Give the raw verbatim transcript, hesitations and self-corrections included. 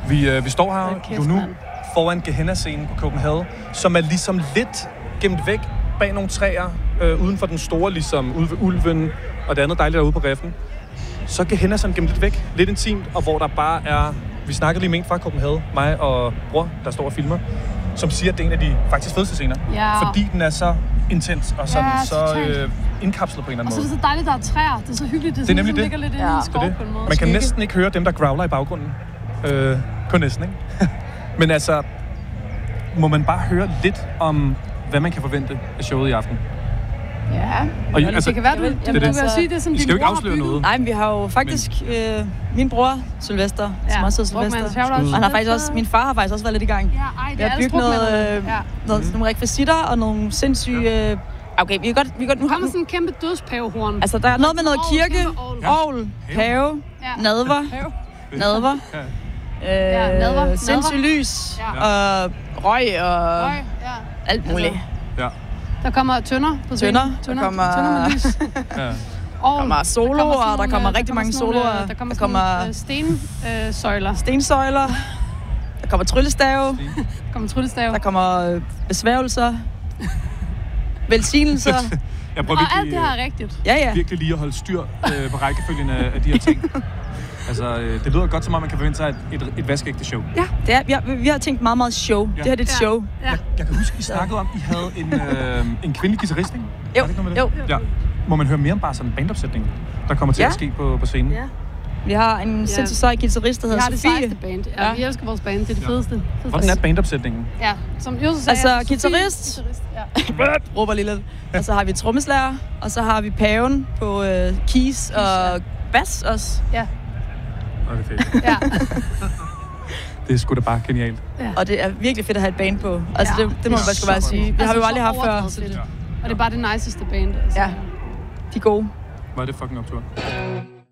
Vi, øh, vi står her kæft, jo nu mand. foran Gehenna-scenen på Copenhagen, som er ligesom lidt gemt væk bag nogle træer, øh, uden for den store, ligesom ude ved Ulven og det andet dejligt derude på riffen. Så Gehenna sådan gemt lidt væk, lidt intimt, og hvor der bare er... Vi snakkede lige med en fra Copenhagen, mig og bror, der står og filmer, som siger, at det er en af de faktisk fedeste scener. Ja. Fordi den er så intens og sådan, Ja, så totalt. øh, indkapslet på en eller Og anden så er måde. det så dejligt, der er træer. Det er så hyggeligt. Det er, Det er nemlig sådan, det. ligger lidt Ja, inde i Det er skov det. på en måde. Man kan Skygge. næsten ikke høre dem, der growler i baggrunden. Øh, kun næsten, ikke? Men altså, må man bare høre lidt om, hvad man kan forvente af showet i aften. Ja. Og I, Altså, altså, det kan være, du, Jamen, du, du det. vil sige, det er som I din skal jo ikke bror har afsløre bygget. noget. Nej, men vi har jo faktisk øh, min bror, Sylvester, ja. som også hedder Brugman, Sylvester. shout out Skud. Og han har faktisk også, min far har faktisk også været lidt i gang. Ja, ej, det Jeg er har alles bygget noget, brugmændene. øh, Ja. noget, nogle rekvisitter og nogle sindssyge... Øh, okay, vi kan godt... Vi kan godt nu Nu har kommer sådan en kæmpe dødspavehorn. altså, der er noget med noget Orgel, kirke, kæmpe orgel. orgel, pave, Ja. nadver, nadver, Ja. øh, nadver, sindssyg nadver. lys, Ja. og røg og Røg, ja. alt muligt. Ja. Der kommer tønder på scenen. Tønder, der Tønder, kommer- tønder med lys. Ja. Orgel. Der kommer soloer, sådan der nogle, kommer øh, rigtig mange sådan nogle, soloer. øh, Der kommer Der sådan kommer- nogle stensøjler. Øh, søjler. Stensøjler, der kommer tryllestave, Der kommer tryllestav. der kommer øh, besværgelser, velsignelser. Jeg prøver Og alt virkelig, det her er rigtigt. Ja, ja. virkelig lige at holde styr øh, på rækkefølgen af, af de her ting. Altså, øh, det lyder godt, som om man kan forvente sig et, et, et vaskeægte show. Ja, det er, vi, har, vi har tænkt meget, meget show. Ja. Det her det er et Ja. show. Ja. Jeg, jeg kan huske, I snakkede om, at I havde en, øh, en kvindelig guitarist, ikke? Jo, Var det ikke noget med det? jo. Ja. Må man høre mere om bare sådan en bandopsætning, der kommer til Ja. at ske på, på scenen? Ja. Vi har en sindssygt sej guitarist, der Vi hedder har det Sofie. sejeste band. Ja, Ja. vi elsker vores band. Det er det Ja. fedeste. fedeste. Hvordan er bandopsætningen? Ja, som Jose sagde. Altså, Sofie, guitarist. guitarist, ja. Råber lige lidt. Og så har vi trommeslager, og så har vi paven på øh, keys og bas også. Ja, Nå, det er fedt. ja. Det er sgu da bare genialt. Og det er virkelig fedt at have et band på. Altså, Ja. det, det må man bare sgu bare Så sige. Det har Altså, vi jo så aldrig haft før. overdrevet Så fedt. det, Og det er bare det niceste band. Altså. Ja. de er gode. Var det fucking optur?